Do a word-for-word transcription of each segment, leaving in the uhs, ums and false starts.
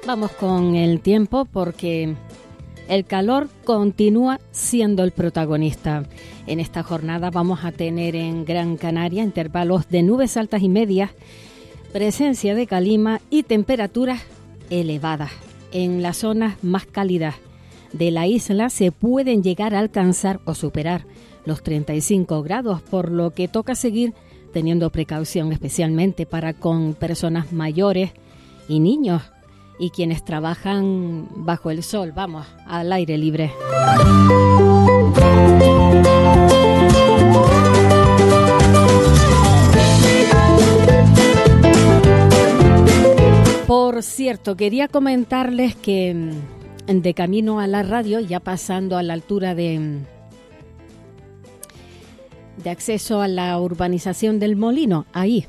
Vamos con el tiempo porque el calor continúa siendo el protagonista. En esta jornada vamos a tener en Gran Canaria intervalos de nubes altas y medias, presencia de calima y temperaturas elevadas. En las zonas más cálidas de la isla se pueden llegar a alcanzar o superar los treinta y cinco grados, por lo que toca seguir teniendo precaución, especialmente para con personas mayores y niños y quienes trabajan bajo el sol, vamos, al aire libre. Por cierto, quería comentarles que de camino a la radio, ya pasando a la altura de, de acceso a la urbanización del Molino, ahí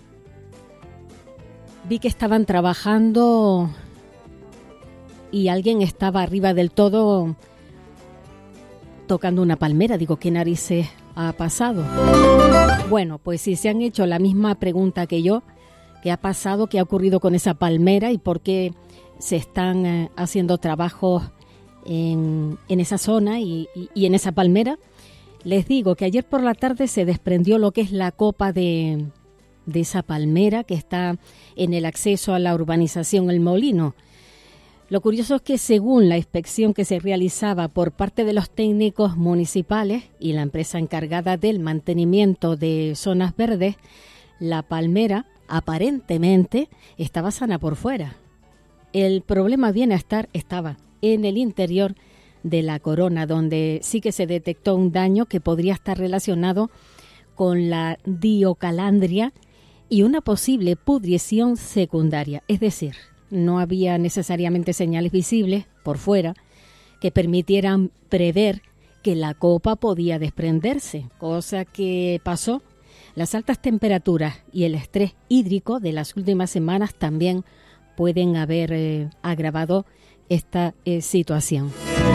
vi que estaban trabajando y alguien estaba arriba del todo tocando una palmera. Digo, ¿qué narices ha pasado? Bueno, pues si se han hecho la misma pregunta que yo, ¿qué ha pasado? ¿Qué ha ocurrido con esa palmera? ¿Y por qué se están eh, haciendo trabajos en, en esa zona y, y, y en esa palmera? Les digo que ayer por la tarde se desprendió lo que es la copa de, de esa palmera que está en el acceso a la urbanización El Molino. Lo curioso es que según la inspección que se realizaba por parte de los técnicos municipales y la empresa encargada del mantenimiento de zonas verdes, la palmera aparentemente estaba sana por fuera. El problema viene a estar, estaba en el interior de la corona, donde sí que se detectó un daño que podría estar relacionado con la diocalandria y una posible pudrición secundaria, es decir, no había necesariamente señales visibles por fuera que permitieran prever que la copa podía desprenderse, cosa que pasó. Las altas temperaturas y el estrés hídrico de las últimas semanas también pueden haber eh, agravado esta eh, situación.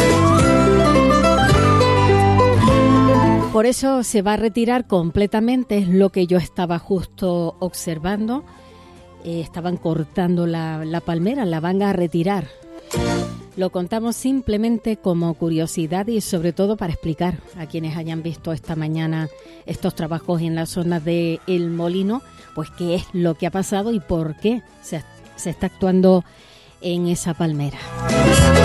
Por eso se va a retirar completamente, es lo que yo estaba justo observando. Eh, estaban cortando la, la palmera, la van a retirar. Lo contamos simplemente como curiosidad y sobre todo para explicar a quienes hayan visto esta mañana estos trabajos en la zona de El Molino, pues qué es lo que ha pasado y por qué se, se está actuando en esa palmera.